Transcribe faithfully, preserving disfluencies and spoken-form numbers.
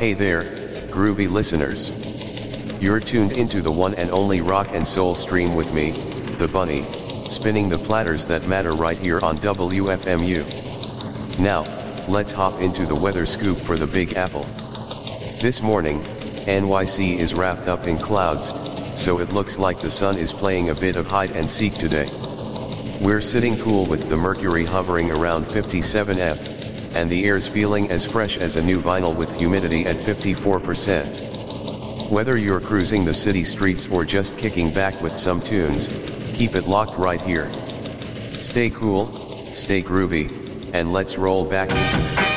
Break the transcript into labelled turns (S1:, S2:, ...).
S1: Hey there, groovy listeners. You're tuned into the one and only rock and soul stream with me, the Bunny, spinning the platters that matter right here on W F M U. Now, let's hop into the weather scoop for the Big Apple. This morning, N Y C is wrapped up in clouds, so it looks like the sun is playing a bit of hide and seek today. We're sitting cool with the mercury hovering around fifty-seven F. And the air's feeling as fresh as a new vinyl with humidity at fifty-four percent. Whether you're cruising the city streets or just kicking back with some tunes, keep it locked right here. Stay cool, stay groovy, and let's roll back into it.